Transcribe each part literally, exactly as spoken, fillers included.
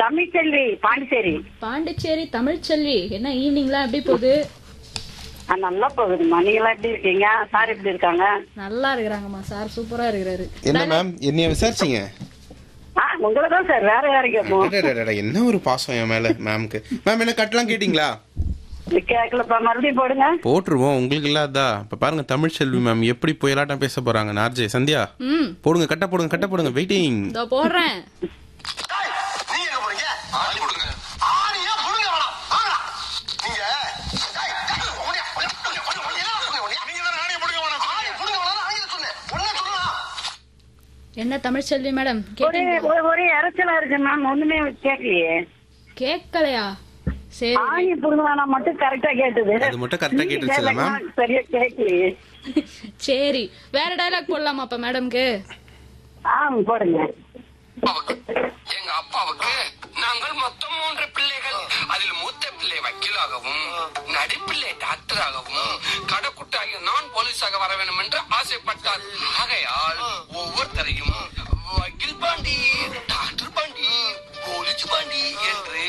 தமிழ்ச்செல்வி பாண்டிச்சேரி. பாண்டிச்சேரி தமிழ்ச்செல்வி. என்ன ஈவினிங்லாம் எப்படி போகுது? ஆ, நல்லா போகுதுமா. நீங்க எல்லாம் எப்படி இருக்கீங்க? சார் எப்படி இருக்காங்க? நல்லா இருக்கிறாங்கம்மா. சார் சூப்பரா இருக்கிறாரு. என்ன மேம் என்னைய விசாரிச்சீங்க? ஆ, உங்களை தான் சார். வேற யாரு கேட்போம்? அடடடடட, என்ன ஒரு பாசம் என் மேல மேம்க்கு. மேம் என்ன கட்டலாம் கேட்டீங்களா? கேட்கலப்பா, மறுபடியும் போடுங்க. போட்டுருவோம், உங்களுக்கு இல்லாதா? இப்ப பாருங்க தமிழ் செல்வி மேம் எப்படி புயலாட்டம் பேச போறாங்க. நார்ஜே சந்தியா ம் போடுங்க, கட்ட போடுங்க, கட்ட போடுங்க. வெயிட்டிங். இதோ போடுறேன். நீங்க எங்க போறீங்க? ஆணி போடுங்க. ஆணியா போடுங்க வேணாம். வாங்கடா. நீங்க டேய், டேய், ஓடியா, ஓடியா, ஓடியா, ஓடியா, ஓடியா, ஓடியா. நீங்க தான் ஆணியை போடுங்க வேணாம். ஆணி போடுங்க வேணாம். ஆணியை சொன்னேன். ஒண்ணே சொல்லலாம். என்ன தமிழ்ச்செல்வி மேடம் ஒரே கேட்டீங்க? ஒரே- ஒரே இறைச்சலா இருக்கு மேம். ஒண்ணுமே கேட்கலையே. கேட்கலையா? சரி. ஆணி புடுங்க வேணாம் மட்டும் கரெக்டா கேட்டது. அது மட்டும் correct ஆ கேட்டுருச்சுல்ல மேம்? நீங்க சரியா கேட்கலையே. சரி, வேற டயலாக் போடலாமா அப்ப மேடம்க்கு? ஆ, போடுங்க. அப்பாவுக்கு, எங்க அப்பாவுக்கு நாங்கள் மொத்தம் மூன்று பிள்ளைகள். அதில் மூத்த பிள்ளை வக்கீலாகவும், நடுப்பிள்ளை டாக்டராகவும், கடைக்குட்டாகிய நான் போலீஸாக வர வேண்டும் என்று ஆசைப்பட்டார். ஆகையால் ஒவ்வொருத்தரையும் வக்கீல் பாண்டி, டாக்டர் பாண்டி, போலீஸ் பாண்டி என்று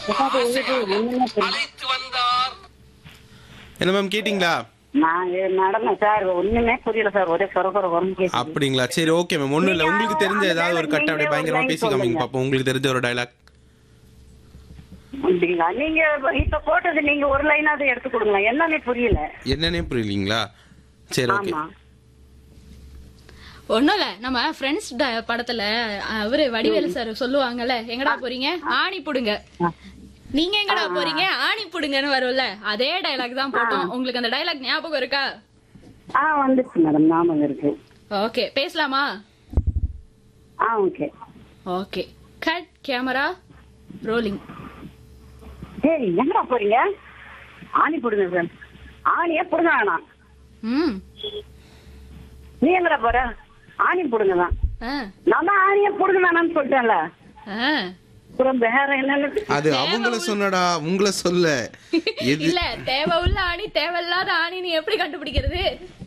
ஆசையாக அழைத்து வந்தார். என்ன மேம் கேட்டீங்களா? நான் நடன சார் ஒண்ணுமே புரியல சார். ஒரே சொர சொர வரும் கேக்குது. அப்படிங்களா? சரி ஓகே மேம். ஒண்ணும் இல்ல, உங்களுக்கு தெரிஞ்ச ஏதாவது ஒரு கட்ட அப்படியே பயங்கரமா பேசி காமிங்க பாப்போம். உங்களுக்கு தெரிஞ்ச ஒரு டயலாக். அப்படிங்களா? நீங்க இப்ப போட்டது நீங்க ஒரு லைனாவது எடுத்து கொடுங்க. என்னன்னே புரியல. என்னன்னே புரியலீங்களா? சரி ஓகே. ஆமா. ஒண்ணும் இல்ல, நம்ம ஃப்ரெண்ட்ஸ் படத்துல அவரு வடிவேலு சார் சொல்லுவாங்கல்ல, எங்கடா போறீங்க? ஆணி புடுங்க. நீங்க எங்கடா போறீங்க? ஆணி புடுங்கன்னு வரும்ல, அதே டயலாக் தான் போட்டோம். உங்களுக்கு அந்த டயலாக் ஞாபகம் இருக்கா? ஆ, வந்துச்சு மேடம். ஞாபகம் இருக்கு. ஓகே, பேசலாமா? ஆ, okay. Okay, cut camera rolling. சரி, எங்கடா போறீங்க? ஆணி புடுங்க சார். ஆணியே புடுங்க வேணாம். ம் நீ எங்கடா போற? ஆணி புடுங்க தான். ஆ நான் தான் ஆணியே புடுங்க வேணாம்னு சொல்லிட்டேன்ல. ஆ அப்புறம் வேற என்ன? அது அவங்கள சொன்னடா, உங்களை சொல்ல. எது இல்ல, தேவை உள்ள ஆணி தேவையில்லாத ஆணி நீ எப்படி கண்டுபிடிக்கிறது?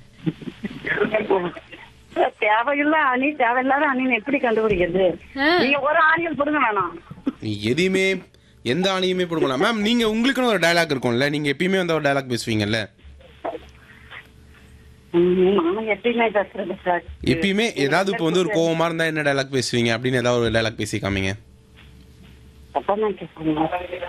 தேவையில்ல ஆணி தேவையில்லாத ஆணின்னு எப்படி கண்டுபிடிக்கிறது? ஆ. நீங்க ஒரு ஆணியில் புடுங்க வேணாம். நீ எதையுமே எந்த ஆணையுமே போடுங்களா மேம்? நீங்க உங்களுக்குன்னு ஒரு டயலாக் இருக்கும்ல, நீங்க எப்பயுமே வந்து ஒரு டயலாக் பேசுவீங்கல்ல. ம், நானும் எப்பயுமே பேசுறது சார். எப்பயுமே ஏதாவது இப்போ வந்து ஒரு கோவமா இருந்தா என்ன டயலாக் பேசுவீங்க அப்படின்னு ஏதாவது ஒரு டயலாக் பேசி காமிங்க. அப்பதான் கேட்குறீங்க.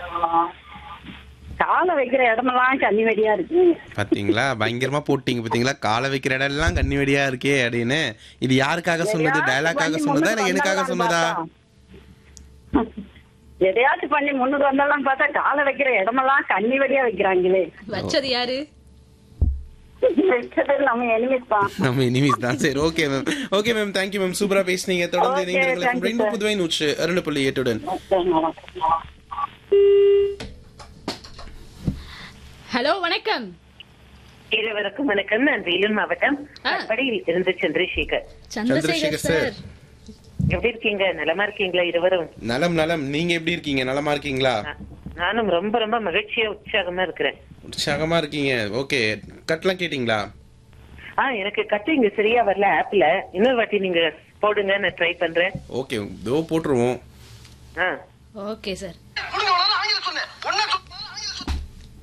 காலை வைக்கிற இடமெல்லாம் கண்ணி வெடியா இருக்கு. பாத்தீங்களா, பயங்கரமா போட்டீங்க பாத்தீங்களா? காலை வைக்கிற இடம் எல்லாம் கண்ணி வெடியா இருக்கே அப்படின்னு. இது யாருக்காக சொன்னது? டயலாக்காக சொன்னதா இல்ல எனக்காக சொன்னதா? எதையாச்சும் பண்ணி முன்னுக்கு வந்தாலும் பார்த்தா காலை வைக்கிற இடமெல்லாம் கண்ணி வெடியா வைக்கிறாங்களே. வச்சது யாரு? வச்சது நம்ம எனிமிஸ் தான். நம்ம இனிமேஸ் தான். சரி okay ma'am. Okay ma'am, thank you ma'am. சூப்பரா பேசுனீங்க. தொடர்ந்து Okay, நீங்க thank you, ரெண்டு sir. புதுவை நூற்று இரண்டு புள்ளி எட்டுடன். ஹலோ, வணக்கம். இருவருக்கும் வணக்கம். நான் வேலூர் மாவட்டம் ஆ. கட்படியில் இருந்து சந்திரசேகர். சந்திரசேகர் சார். எப்படி இருக்கீங்க? நலமா இருக்கீங்களா இருவரும்? நலம் நலம். நீங்க எப்படி இருக்கீங்க? நலமா இருக்கீங்களா? நா- நானும் ரொம்ப ரொம்ப மகிழ்ச்சியா உற்சாகமா இருக்கிறேன். உற்சாகமா இருக்கீங்க. ஓகே, கட்டலாம் கேட்டீங்களா? ஆ, எனக்கு கட்டு இங்க சரியா வரல ஆப்ல. இன்னொரு வாட்டி நீங்க போடுங்க, நான் ட்ரை பண்றேன். ஓகே, இதோ போட்டுருவோம். ஆ, ஓகே சார். புடுங்க வேணாம். ஆணியை சொன்னேன். ஒண்ணே சொல்லலாம். ஆணியை சொன்னேன்.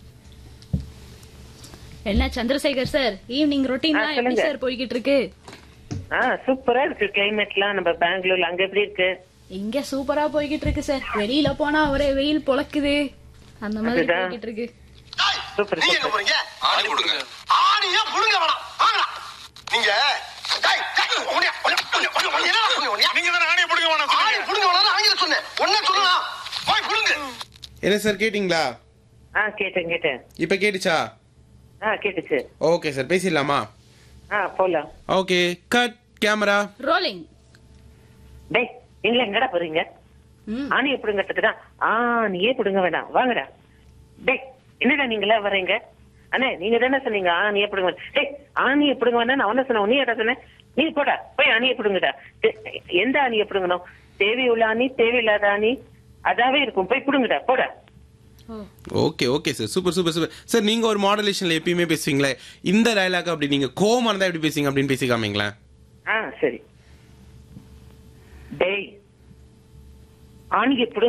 என்ன சந்திரசேகர் சார், ஈவினிங் ரொட்டீன் ஆ, தான் எப்படி சொல்லுங்க. சார் போய்கிட்டு இருக்கு? ஆ, சூப்பரா இருக்கு கிளைமேட்லாம். நம்ம பெங்களூர்ல அங்க எப்படி இருக்கு? இங்க சூப்பரா போய்கிட்டு இருக்கு சார். வெளியில போனா ஒரே வெயில் பொளக்குது. அந்த மாதிரி அதுதான். போய்கிட்டு இருக்கு. டேய், சூப்பர், நீங்க எங்க சூப்பர். போறீங்க? ஆணி போடுங்க. ஆணியா புடுங்க வேணாம். வாங்கடா. நீங்க டேய், டேய், ஓடியா, ஓடியா, ஓடியா, ஓடியா, ஓடியா, என்ன பண்ணி ஓடியா? நீங்க தான் ஆணியை புடுங்க வேணாம். ஆணி புடுங்க வேணாம். ஆணியை சொன்னேன். ஒண்ணே சொல்லலாம். போய் புடுங்க. என்ன சார் கேட்டீங்களா? ஆ, கேட்டேன் கேட்டேன். இப்ப கேட்டுச்சா? ஆ, கேட்டுச்சு. Okay sir, பேசிடலாமா? ஆ, போலாம். Okay, cut camera rolling. டேய், நீங்களே எங்கடா போறீங்க? ம் ஆணியை பிடுங்கிறதுக்கு தான். ஆ, நீயே பிடுங்க வேணாம், வாங்கடா. டேய், என்னடா நீங்களா வரீங்க? அண்ணே, நீங்க தானே சொன்னீங்க ஆணியை பிடுங்க. டேய், ஆணியை பிடுங்க வேணா நான் சொன்னேன். நீ ஏடா சொன்ன? நீ போடா, போய் ஆணியை பிடுங்கடா. டே- எந்த ஆணியை பிடுங்கணும்? தேவையுள்ள ஆணி, தேவையில்லாத ஆணி அதாவே இருக்கும். போய் பிடுங்கடா, போடா. ஓ okay okay sir, super super super sir. நீங்க ஒரு மாடுலேஷன்ல எப்பயுமே பேசுவீங்களே, இந்த டயலாக் அப்படி நீங்க கோவமா இருந்தா எப்படி பேசுவீங்க அப்படின்னு பேசி காமிங்களேன். ஆ, சரி. டேய், ஆணியை பிடுங்க